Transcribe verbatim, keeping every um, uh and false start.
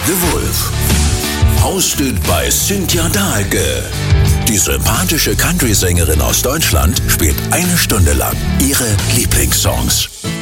The Wolf. Hosted by Cynthia Dahlke. Die sympathische Country-Sängerin aus Deutschland spielt eine Stunde lang ihre Lieblingssongs.